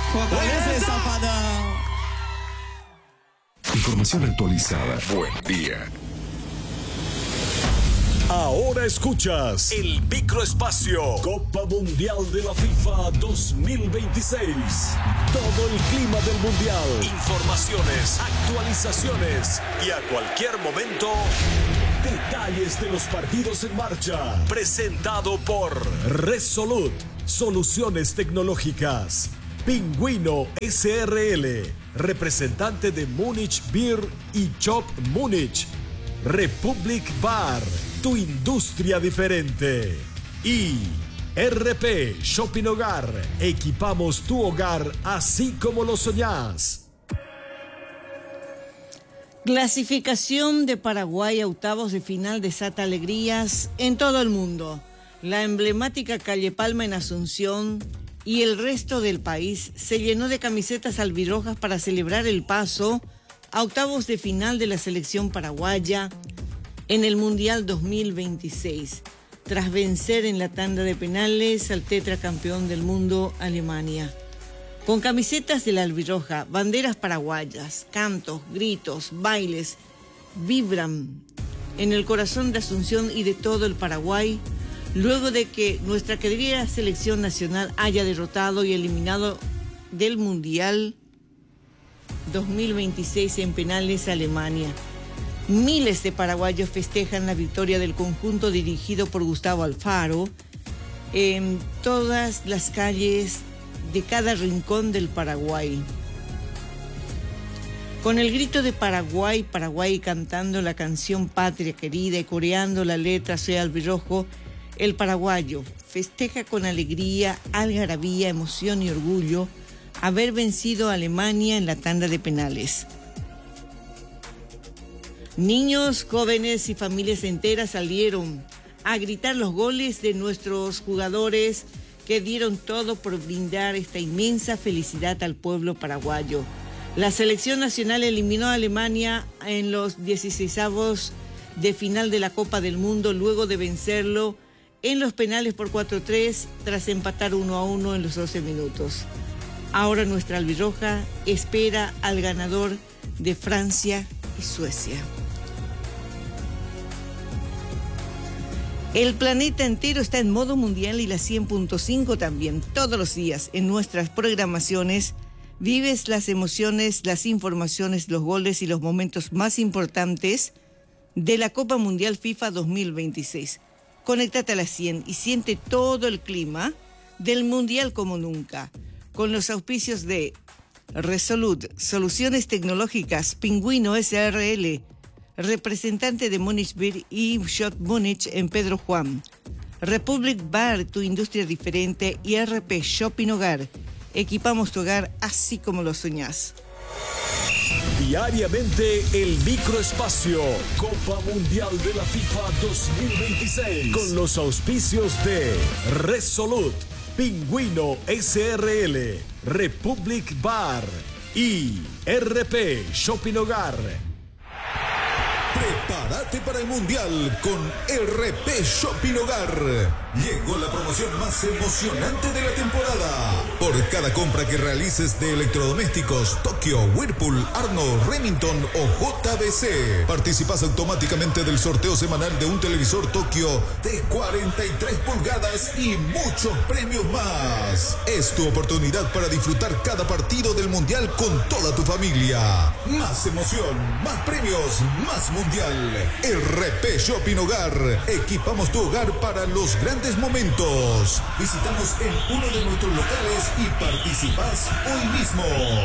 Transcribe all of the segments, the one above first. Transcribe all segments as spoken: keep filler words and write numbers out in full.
Fortalece, Zapata. Información actualizada. Buen día. Ahora escuchas el microespacio Copa Mundial de la FIFA dos mil veintiséis. Todo el clima del mundial, informaciones, actualizaciones y a cualquier momento, detalles de los partidos en marcha. Presentado por Resolute, soluciones tecnológicas. Pingüino S R L, representante de Múnich Beer y Shop Múnich. Republic Bar, tu industria diferente. Y R P Shopping Hogar, equipamos tu hogar así como lo soñás. Clasificación de Paraguay a octavos de final desata alegrías en todo el mundo. La emblemática calle Palma en Asunción y el resto del país se llenó de camisetas albirrojas para celebrar el paso a octavos de final de la selección paraguaya en el Mundial dos mil veintiséis, tras vencer en la tanda de penales al tetracampeón del mundo, Alemania. Con camisetas de la albirroja, banderas paraguayas, cantos, gritos, bailes, vibran en el corazón de Asunción y de todo el Paraguay, luego de que nuestra querida selección nacional haya derrotado y eliminado del Mundial dos mil veintiséis en penales a Alemania. Miles de paraguayos festejan la victoria del conjunto dirigido por Gustavo Alfaro en todas las calles de cada rincón del Paraguay. Con el grito de Paraguay, Paraguay cantando la canción Patria Querida y coreando la letra Soy albirrojo, el paraguayo festeja con alegría, algarabía, emoción y orgullo haber vencido a Alemania en la tanda de penales. Niños, jóvenes y familias enteras salieron a gritar los goles de nuestros jugadores que dieron todo por brindar esta inmensa felicidad al pueblo paraguayo. La selección nacional eliminó a Alemania en los dieciseisavos de final de la Copa del Mundo luego de vencerlo en los penales por cuatro a tres tras empatar uno a uno en los doce minutos. Ahora nuestra albirroja espera al ganador de Francia y Suecia. El planeta entero está en modo mundial y la cien punto cinco también. Todos los días en nuestras programaciones vives las emociones, las informaciones, los goles y los momentos más importantes de la Copa Mundial FIFA dos mil veintiséis. Conéctate a la cien y siente todo el clima del mundial como nunca. Con los auspicios de Resolute, soluciones tecnológicas, Pingüino S R L, representante de Múnich Beer y Shop Múnich en Pedro Juan, Republic Bar, tu industria diferente, y R P Shopping Hogar, equipamos tu hogar así como lo soñás. Diariamente el microespacio Copa Mundial de la FIFA dos mil veintiséis con los auspicios de Resolute, Pingüino S R L, Republic Bar y R P Shopping Hogar. Prepárate para el Mundial con R P Shopping Hogar. Llegó la promoción más emocionante de la temporada. Por cada compra que realices de electrodomésticos, Tokio, Whirlpool, Arno, Remington o J B C, participas automáticamente del sorteo semanal de un televisor Tokio de cuarenta y tres pulgadas y muchos premios más. Es tu oportunidad para disfrutar cada partido del Mundial con toda tu familia. Más emoción, más premios, más Mundial. R P Shopping Hogar. Equipamos tu hogar para los grandes momentos. Visitamos en uno de nuestros locales y participás hoy mismo.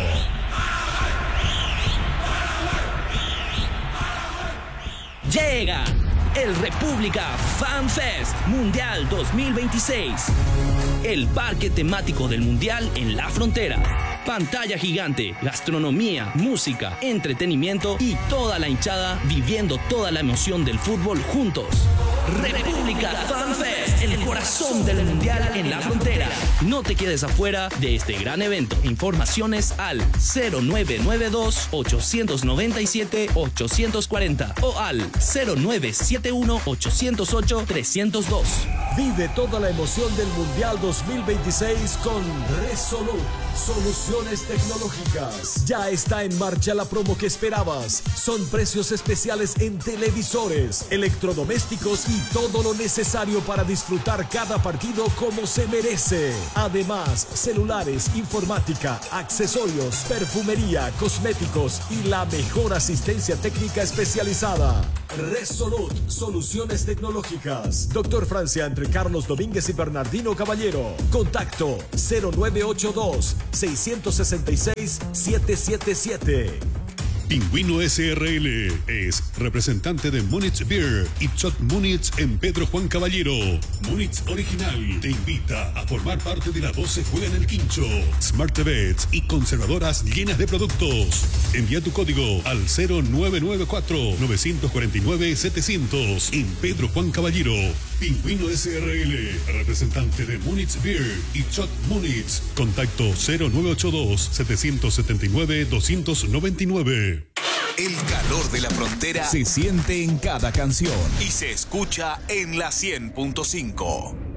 Llega el República Fan Fest Mundial dos mil veintiséis. El parque temático del Mundial en la frontera. Pantalla gigante, gastronomía, música, entretenimiento y toda la hinchada viviendo toda la emoción del fútbol juntos. República Fan Fest, el corazón del Mundial en la frontera. No te quedes afuera de este gran evento. Informaciones al cero nueve nueve dos, ocho nueve siete, ocho cuatro cero o al cero nueve siete uno, ocho cero ocho, tres cero dos. Vive toda la emoción del Mundial dos mil veintiséis con Resolute Soluciones Tecnológicas. Ya está en marcha la promo que esperabas. Son precios especiales en televisores, electrodomésticos y todo lo necesario para disfrutar cada partido como se merece. Además, celulares, informática, accesorios, perfumería, cosméticos y la mejor asistencia técnica especializada. Resolute Soluciones Tecnológicas. Doctor Francia entre Carlos Domínguez y Bernardino Caballero. Contacto cero nueve ocho dos, seis seis seis, siete siete siete. Pingüino S R L es representante de Munich Beer y Shot Munich en Pedro Juan Caballero. Munich Original te invita a formar parte de la doce Juega en el Quincho. Smart T Vs y conservadoras llenas de productos. Envía tu código al cero nueve nueve cuatro, nueve cuatro nueve, setecientos en Pedro Juan Caballero. Pingüino S R L, representante de Munich Beer y Shot Munich. Contacto cero nueve ocho dos, siete siete nueve, dos nueve nueve. El calor de la frontera se siente en cada canción y se escucha en la cien punto cinco.